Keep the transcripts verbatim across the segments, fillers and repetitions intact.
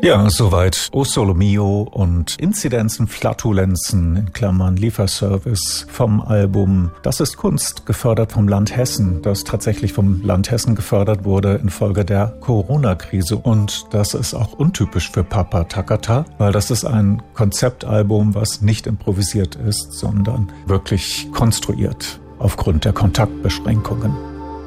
Ja, soweit O Sole Mio und Inzidenzen, Flatulenzen in Klammern Lieferservice vom Album Das ist Kunst, gefördert vom Land Hessen, das tatsächlich vom Land Hessen gefördert wurde infolge der Corona-Krise. Und das ist auch untypisch für Papa Takata, weil das ist ein Konzeptalbum, was nicht improvisiert ist, sondern wirklich konstruiert aufgrund der Kontaktbeschränkungen.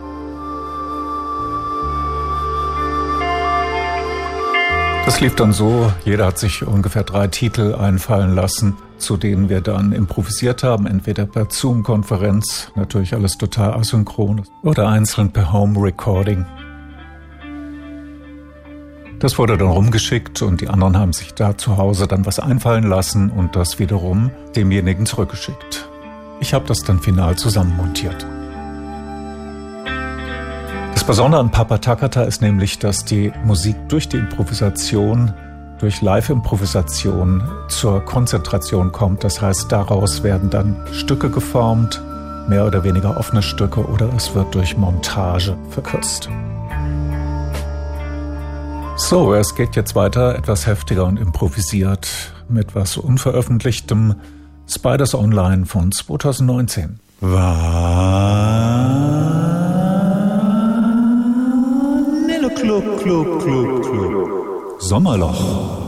Das lief dann so, jeder hat sich ungefähr drei Titel einfallen lassen, zu denen wir dann improvisiert haben, entweder per Zoom-Konferenz, natürlich alles total asynchron, oder einzeln per Home-Recording. Das wurde dann rumgeschickt und die anderen haben sich da zu Hause dann was einfallen lassen und das wiederum demjenigen zurückgeschickt. Ich habe das dann final zusammenmontiert. Das Besondere an Papa Takata ist nämlich, dass die Musik durch die Improvisation, durch Live-Improvisation zur Konzentration kommt. Das heißt, daraus werden dann Stücke geformt, mehr oder weniger offene Stücke, oder es wird durch Montage verkürzt. So, es geht jetzt weiter, etwas heftiger und improvisiert mit was Unveröffentlichtem. Spiders Online von zwanzig neunzehn. Vanille Club, Club, Club, Club. Sommerloch.